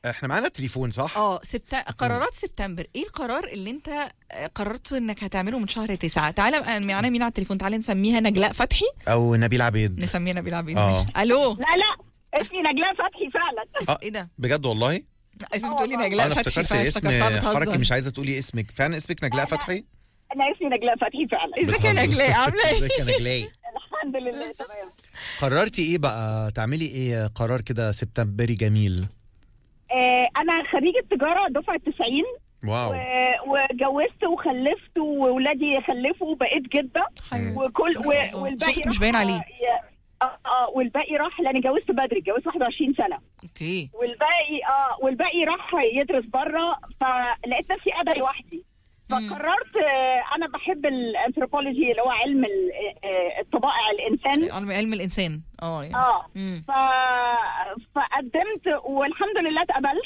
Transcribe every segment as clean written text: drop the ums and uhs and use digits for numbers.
احنا معانا التليفون صح؟ قرارات سبتمبر. ايه القرار اللي انت قررت انك هتعمله من شهر 9؟ تعالى معانا مين على التليفون؟ تعالى نسميها نجلاء فتحي او نبيل عبيد. نسميها نبيل عبيد. الو. لا اسمي نجلاء فتحي فعلا. ايه ده بجد والله؟ اسمك بتقولي نجلاء فتحي. انا افتكرت اسم حركي، مش عايزه تقولي اسمك. فعلا اسمك نجلاء فتحي؟ انا اسمي نجلاء فتحي فعلا. ازيك يا نجلاء؟ عامله ايه؟ ازيك يا نجلاء؟ الحمد لله تمام. قررتي ايه بقى تعملي ايه قرار كده سبتمبري جميل؟ انا خريجة تجارة دفعة 90. واو. وجوزت وخلفت وولادي خلفوا وبقيت جدة. وكل والباقي مش باين عليه. والباقي راح، لاني جوزت بدري، جوزت 21 سنة. اوكي. والباقي راح يدرس بره، فلقيت نفسي قاعدة لوحدي. فقررت انا بحب الانثروبولوجي اللي هو علم الطبائع الانسان. علم الانسان. فقدمت والحمد لله اتقبلت.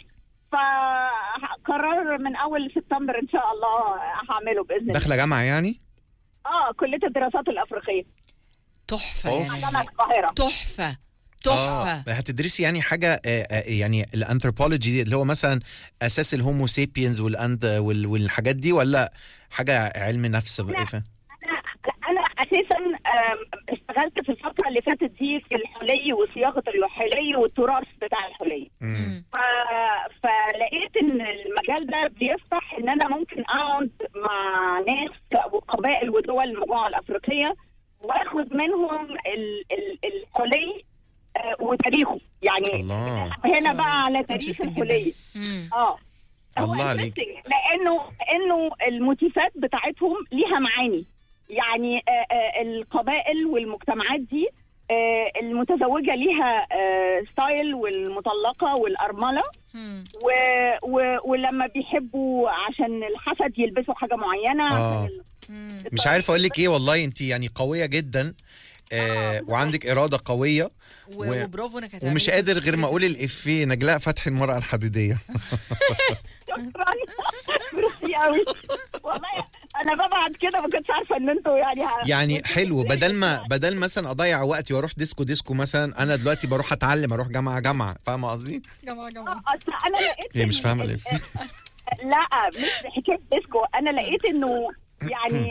فقرر من اول سبتمبر ان شاء الله هعمله باذن الله. داخله جامعه يعني؟ كليه الدراسات الافريقيه. تحفه يعني. جامعه القاهره. تحفه. هتدرسي يعني حاجه يعني الانثروبولوجي دي اللي هو مثلا اساس الهومو سيبينز والحاجات دي، ولا حاجه علم نفس؟ انا اساسا اشتغلت في الفتره اللي فاتت دي في الحلي وصياغه الحلي والتراث بتاع الحلي. فلقيت ان المجال ده بيفتح ان انا ممكن اقعد مع ناس وقبائل ودول المجموعه الافريقيه واخد منهم الحلي وتاريخه يعني. الله. هنا بقى على تاريخ الحلي. الله عليك. لانه الموتيفات بتاعتهم ليها معاني يعني. القبائل والمجتمعات دي المتزوجه ليها ستايل، والمطلقه والارمله. ولما بيحبوا عشان الحسد يلبسوا حاجه معينه. مش عارف اقول لك ايه والله، انت يعني قويه جدا. وعندك إرادة قوية وبرافو انك هتعملي. ومش قادر غير ما اقول الإفيه نجلاء فتحي المرأة الحديدية. شكرا ميرسي قوي والله. انا ببعد كده ما كنتش عارفه ان انتوا يعني حلو. بدل مثلا اضيع وقتي واروح ديسكو مثلا، انا دلوقتي بروح اتعلم، اروح جامعه. فاهمه قصدي؟ جامعه. انا لقيت مش فاهمه الإفيه. لا مش حكايه ديسكو. انا لقيت انه يعني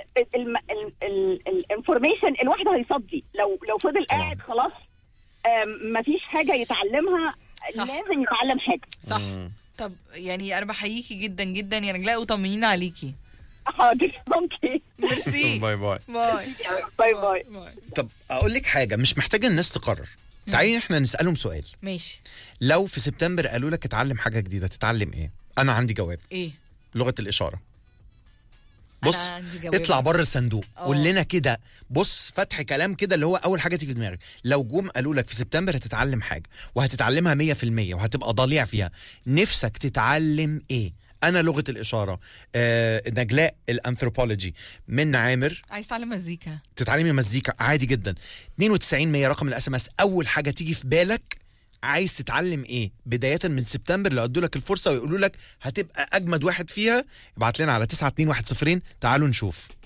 الانفورميشن الواحد هيصدي لو فضل قاعد خلاص. مفيش حاجه يتعلمها. صح. لازم يتعلم حاجه. صح. طب يعني انا بحييكي جدا جدا يا نجلاء، وطمنينا عليكي. حاضر. اوكي ميرسي. باي باي. باي. طب اقول لك حاجه، مش محتاجه الناس تقرر. تعالي احنا نسالهم سؤال. ماشي. لو في سبتمبر قالوا لك اتعلم حاجه جديده، تتعلم ايه؟ انا عندي جواب. ايه؟ لغه الاشاره. بص اطلع بره الصندوق. قول لنا كده. بص فتح كلام كده اللي هو اول حاجه تيجي في دماغك. لو جم قالوا لك في سبتمبر هتتعلم حاجه وهتتعلمها 100% وهتبقى ضليع فيها، نفسك تتعلم ايه؟ انا لغه الاشاره. نجلاء الانثروبولوجي. من عامر عايز تعلم مزيكا. تتعلمي مزيكا عادي جدا. 92 رقم الاس ام اس. اول حاجه تيجي في بالك عايز تتعلم ايه بدايه من سبتمبر؟ لو ادوا لك الفرصه ويقولوا لك هتبقى اجمد واحد فيها، ابعت لنا على 92110. تعالوا نشوف.